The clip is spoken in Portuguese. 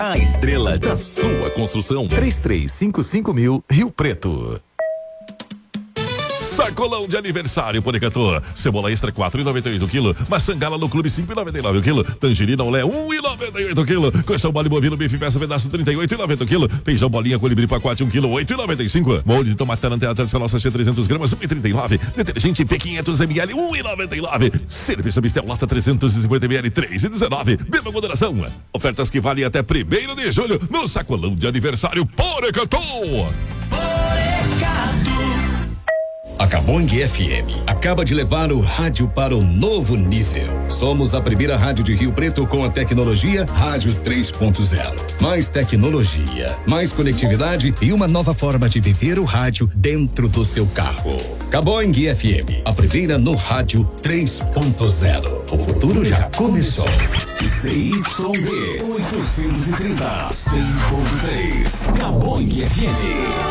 a estrela da sua construção. 3355.000 Rio Preto. Sacolão de aniversário por Ecatô. Cebola extra 4,98 kg. Maçã gala no clube 5,99 kg. Tangerina olé 1,98 kg. Coxão mole bovino bife peça pedaço 38,90 kg. Feijão bolinha colibri pacote 1 kg 8,95. Molho de tomate taranteada tradicional sachê 300 gramas 1,39. Detergente P500 ml 1,99. Cerveja Mistel lata 350 ml 3,19. Beba com moderação. Ofertas que valem até 1º de julho no Sacolão de aniversário por Ecatô. A Cabong FM acaba de levar o rádio para um novo nível. Somos a primeira rádio de Rio Preto com a tecnologia Rádio 3.0. Mais tecnologia, mais conectividade e uma nova forma de viver o rádio dentro do seu carro. Cabong FM, a primeira no Rádio 3.0. O futuro já começou. ZYD 830 100.3 Cabong FM.